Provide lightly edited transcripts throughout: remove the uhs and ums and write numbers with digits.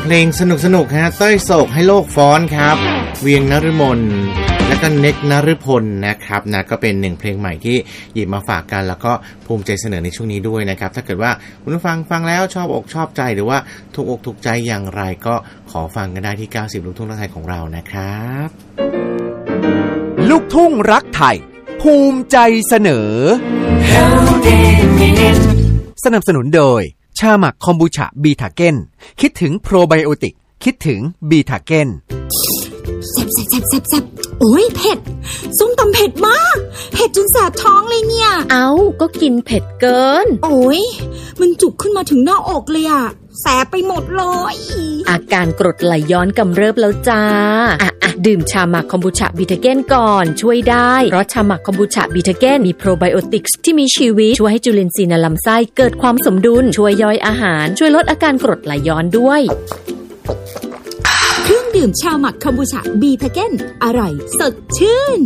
ลงสนุกฮะเต้ยโศกให้โลกฟ้อนครับเวียงนฤมลและก็เน็กนฤพลนะครับนะก็เป็นหนึ่งเพลงใหม่ที่หยิบมาฝากกันแล้วก็ภูมิใจเสนอในช่วงนี้ด้วยนะครับถ้าเกิดว่าคุณผู้ฟังแล้วชอบอกชอบใจหรือว่าถูกอกถูกใจอย่างไรก็ขอฟังกันได้ที่90ลูกทุ่งรักไทยของเรานะครับลูกทุ่งรักไทยภูมิใจเสนอสนับสนุนโดยชาหมักคอมบูชาบีทาเก้นคิดถึงโปรไบโอติกคิดถึงบีทาเก้นแซ่บโอ้ยเผ็ดส้มตำเผ็ดมากเผ็ดจนแสบท้องเลยเนี่ยก็กินเผ็ดเกินโอ้ยมันจุกขึ้นมาถึงหน้าอกเลยอะแสบไปหมดเลยอาการกรดไหลย้อนกำเริบแล้วจ้าดื่มชาหมักคอมบูชาบีทาเก้นก่อนช่วยได้เพราะชาหมักคอมบูชาบีทาเก้นมีโปรไบโอติกส์ที่มีชีวิตช่วยให้จุลินทรีย์ในลำไส้เกิดความสมดุลช่วยย่อยอาหารช่วยลดอาการกรดไหลย้อนด้วยเครื่องดื่มชาหมักคอมบูชาบีทาเก้นอร่อยสดชื่น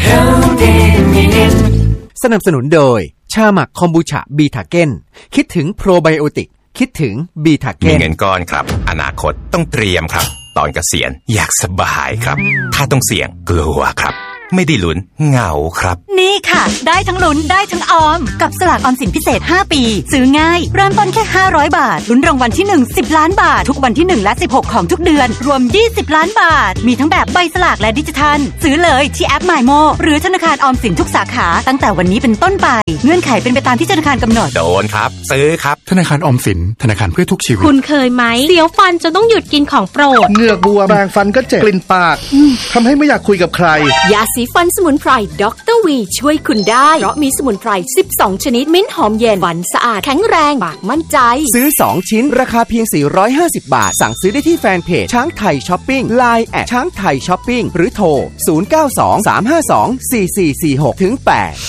สนับสนุนโดยชาหมักคอมบูชาบีทาเก้นคิดถึงโปรไบโอติกคิดถึงบีทาเก้นมีเงินก้อนครับอนาคตต้องเตรียมครับตอนเกษียณอยากสบายครับถ้าต้องเสี่ยงกลัวครับไม่ได้ลุ้นเหงาครับนี่ค่ะได้ทั้งลุ้นได้ทั้งออมกับสลากออมสินพิเศษ5ปีซื้อง่ายเริ่มต้นแค่500บาทลุ้นรางวัลที่1 10ล้านบาททุกวันที่1และ16ของทุกเดือนรวม20ล้านบาทมีทั้งแบบใบสลากและดิจิทัลซื้อเลยที่แอป MyMo หรือธนาคารออมสินทุกสาขาตั้งแต่วันนี้เป็นต้นไปเงื่อนไขเป็นไปตามที่ธนาคารกำหนดโดนครับซื้อครับธนาคารออมสินธนาคารเพื่อทุกชีวิตคุณเคยไหมเสียวฟันจนต้องหยุดกินของโปรดเหงือกบวมแปรงฟันก็เจ็บกลิ่นปากทำให้ไม่อยากคุยกับใครยาสีฟันสมุนไพรดร.วีช่วยคุณได้เพราะมีสมุนไพร12ชนิดมิ้นหอมเย็นฟันสะอาดแข็งแรงปากมั่นใจซื้อ2ชิ้นราคาเพียง450บาทสั่งซื้อได้ที่แฟนเพจช้างไทยช้อปปิ้ง LINE แอดช้างไทยช้อปปิ้งหรือโทร0923524446-8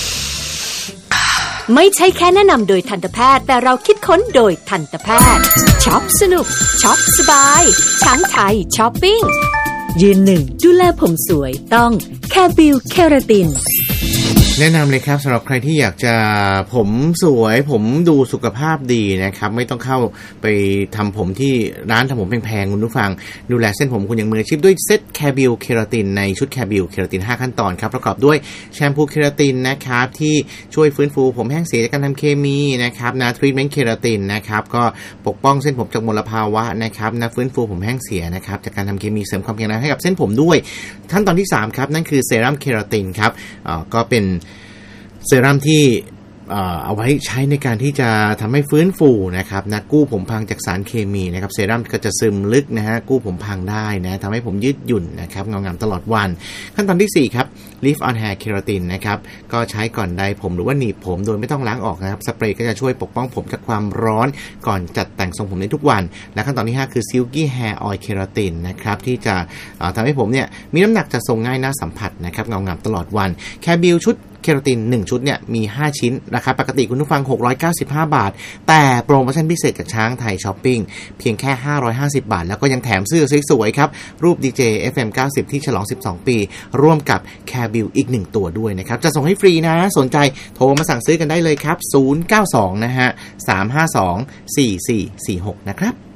ไม่ใช่แค่แนะนำโดยทันตแพทย์แต่เราคิดค้นโดยทันตแพทย์ช็อปสนุกช็อปสบายช้างไทยช้อปปิ้งยืนหนึ่งดูแลผมสวยต้องแคบิลเคราตินแนะนำเลยครับสำหรับใครที่อยากจะผมสวยผมดูสุขภาพดีนะครับไม่ต้องเข้าไปทำผมที่ร้านทำผมแพงๆคุณผู้ฟังดูแลเส้นผมคุณอย่างมืออาชีพด้วยเซตแคบิลเคราตินในชุดแคบิลเคราติน5ขั้นตอนครับประกอบด้วยแชมพูเคราตินนะครับที่ช่วยฟื้นฟูผมแห้งเสียจากการทำเคมีนะครับนะทรีทเมนต์เคราตินนะครับก็ปกป้องเส้นผมจากมลภาวะนะครับนะฟื้นฟูผมแห้งเสียนะครับจากการทำเคมีเสริมความแข็งแรงให้กับเส้นผมด้วยขั้นตอนที่3ครับนั่นคือเซรั่มเคราตินครับก็เป็นเซรั่มที่เอาไว้ใช้ในการที่จะทำให้ฟื้นฟูนะครับนะกู้ผมพังจากสารเคมีนะครับเซรั่มก็จะซึมลึกนะฮะกู้ผมพังได้นะทำให้ผมยืดหยุ่นนะครับเงางามตลอดวันขั้นตอนที่4ครับ Leave on Hair Keratin นะครับก็ใช้ก่อนไดผมหรือว่าหนีบผมโดยไม่ต้องล้างออกนะครับสเปรย์ก็จะช่วยปกป้องผมจากความร้อนก่อนจัดแต่งทรงผมในทุกวันและขั้นตอนที่5คือ Silky Hair Oil Keratin นะครับที่จะทำให้ผมเนี่ยมีน้ำหนักจะทรงง่ายน่าสัมผัสนะครับเงางามตลอดวันแคบิลชุดเคราติน1ชุดเนี่ยมี5ชิ้นราคาปกติคุณผู้ฟัง695บาทแต่โปรโมชั่นพิเศษจากช้างไทยช้อปปิ้งเพียงแค่550บาทแล้วก็ยังแถมเสื้อสวยๆครับรูป DJ FM 90ที่ฉลอง12ปีร่วมกับแคบิลอีก1ตัวด้วยนะครับจะส่งให้ฟรีนะสนใจโทรมาสั่งซื้อกันได้เลยครับ092นะฮะ3524446นะครับ